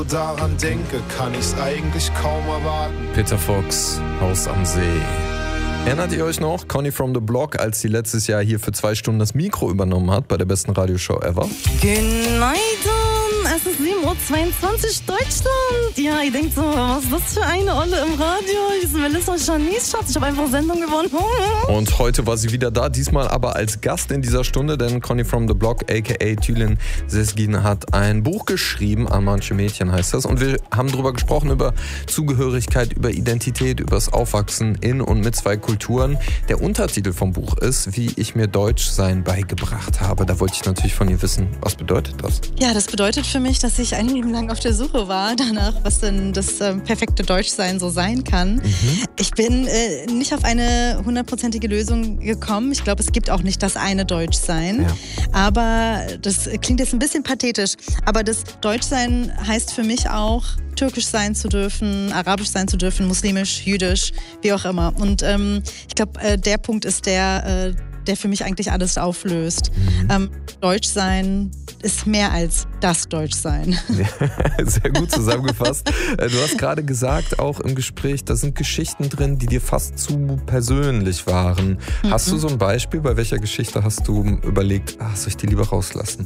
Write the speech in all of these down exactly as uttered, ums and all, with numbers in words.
Daran denke, kann ich's eigentlich kaum erwarten. Peter Fox, Haus am See. Erinnert ihr euch noch, Conny from the Block, als sie letztes Jahr hier für zwei Stunden das Mikro übernommen hat bei der besten Radioshow ever? Genau. Es ist sieben Uhr zweiundzwanzig Deutschland. Ja, ihr denkt so, was ist das für eine Olle im Radio? Ich bin Melissa Janice, Schatz. Ich habe einfach Sendung gewonnen. Und heute war sie wieder da, diesmal aber als Gast in dieser Stunde, denn Conny from the Block, aka Tülin Sezgin, hat ein Buch geschrieben, An manche Mädchen heißt das. Und wir haben darüber gesprochen, über Zugehörigkeit, über Identität, über das Aufwachsen in und mit zwei Kulturen. Der Untertitel vom Buch ist, wie ich mir Deutschsein beigebracht habe. Da wollte ich natürlich von ihr wissen, was bedeutet das? Ja, das bedeutet für mich, dass ich ein Leben lang auf der Suche war danach, was denn das äh, perfekte Deutschsein so sein kann. Mhm. Ich bin äh, nicht auf eine hundertprozentige Lösung gekommen. Ich glaube, es gibt auch nicht das eine Deutschsein. Ja. Aber das klingt jetzt ein bisschen pathetisch. Aber das Deutschsein heißt für mich auch, türkisch sein zu dürfen, arabisch sein zu dürfen, muslimisch, jüdisch, wie auch immer. Und ähm, ich glaube, äh, der Punkt ist der, äh, der für mich eigentlich alles auflöst. Mhm. Ähm, Deutschsein ist mehr als das Deutschsein. Ja, sehr gut zusammengefasst. Du hast gerade gesagt, auch im Gespräch, da sind Geschichten drin, die dir fast zu persönlich waren. Mhm. Hast du so ein Beispiel? Bei welcher Geschichte hast du überlegt, ach, soll ich die lieber rauslassen?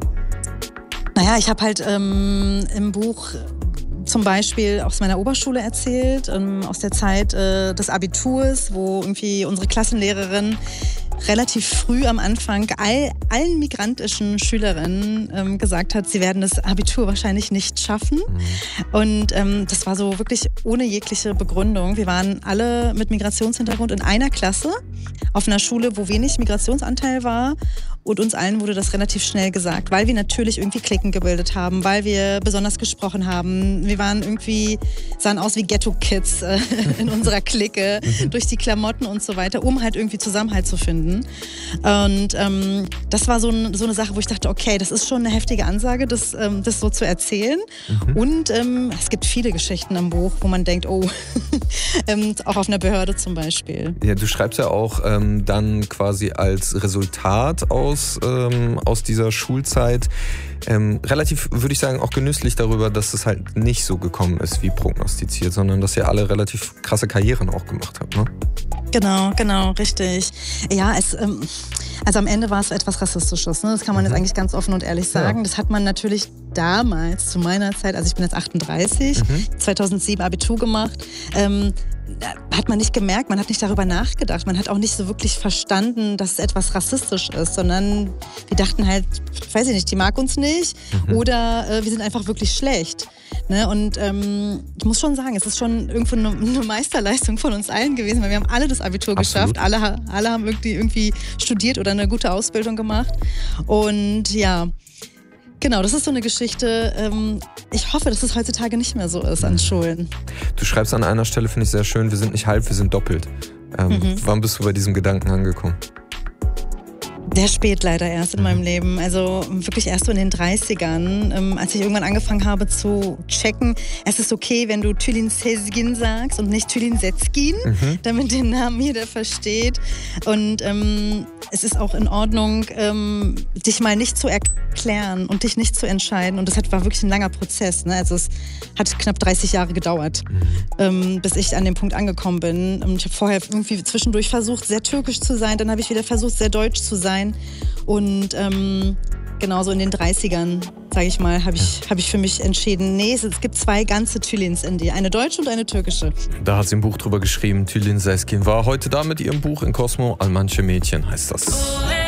Naja, ich habe halt ähm, im Buch zum Beispiel aus meiner Oberschule erzählt, ähm, aus der Zeit äh, des Abiturs, wo irgendwie unsere Klassenlehrerin relativ früh am Anfang all, allen migrantischen Schülerinnen ähm, gesagt hat, sie werden das Abitur wahrscheinlich nicht schaffen. Mhm. Und ähm, das war so wirklich ohne jegliche Begründung. Wir waren alle mit Migrationshintergrund in einer Klasse auf einer Schule, wo wenig Migrationsanteil war. Und uns allen wurde das relativ schnell gesagt, weil wir natürlich irgendwie Cliquen gebildet haben, weil wir besonders gesprochen haben. Wir waren irgendwie, sahen aus wie Ghetto-Kids äh, in unserer Clique, durch die Klamotten und so weiter, um halt irgendwie Zusammenhalt zu finden. Und ähm, das war so, ein, so eine Sache, wo ich dachte, okay, das ist schon eine heftige Ansage, das, ähm, das so zu erzählen. Mhm. Und ähm, es gibt viele Geschichten im Buch, wo man denkt, oh, ähm, auch auf einer Behörde zum Beispiel. Ja, du schreibst ja auch ähm, dann quasi als Resultat aus Aus, ähm, aus dieser Schulzeit ähm, relativ, würde ich sagen, auch genüsslich darüber, dass es halt nicht so gekommen ist wie prognostiziert, sondern dass ihr alle relativ krasse Karrieren auch gemacht habt, ne? Genau, genau, richtig. Ja, es, ähm, also am Ende war es etwas Rassistisches, ne? Das kann man jetzt eigentlich ganz offen und ehrlich sagen. Ja. Das hat man natürlich damals, zu meiner Zeit, also ich bin jetzt achtunddreißig, mhm. zweitausendsieben Abitur gemacht, ähm, hat man nicht gemerkt, man hat nicht darüber nachgedacht, man hat auch nicht so wirklich verstanden, dass es etwas rassistisch ist, sondern wir dachten halt, weiß ich nicht, die mag uns nicht mhm. oder äh, wir sind einfach wirklich schlecht. Ne? Und ähm, ich muss schon sagen, es ist schon irgendwo eine, eine Meisterleistung von uns allen gewesen, weil wir haben alle das Abitur Absolut. geschafft, alle, alle haben irgendwie, irgendwie studiert oder eine gute Ausbildung gemacht und ja, genau, das ist so eine Geschichte. Ähm, ich hoffe, dass es heutzutage nicht mehr so ist an Schulen. Du schreibst an einer Stelle, finde ich sehr schön, wir sind nicht halb, wir sind doppelt. Ähm, mhm. Wann bist du bei diesem Gedanken angekommen? Sehr spät leider erst in meinem Leben, also wirklich erst so in den dreißigern, ähm, als ich irgendwann angefangen habe zu checken, es ist okay, wenn du Tülin Sezgin sagst und nicht Tülin Sezgin, mhm. damit den Namen jeder versteht. Und ähm, es ist auch in Ordnung, ähm, dich mal nicht zu erklären und dich nicht zu entscheiden. Und das hat, war wirklich ein langer Prozess, ne? Also es hat knapp dreißig Jahre gedauert, mhm. ähm, bis ich an dem Punkt angekommen bin. Und ich habe vorher irgendwie zwischendurch versucht, sehr türkisch zu sein, dann habe ich wieder versucht, sehr deutsch zu sein. Und ähm, genauso in den dreißigern, sage ich mal, habe ich, hab ich für mich entschieden, nee, es gibt zwei ganze Tülins in dir, eine deutsche und eine türkische. Da hat sie ein Buch drüber geschrieben, Tülin Sezgin war heute da mit ihrem Buch in Cosmo, An manche Mädchen heißt das.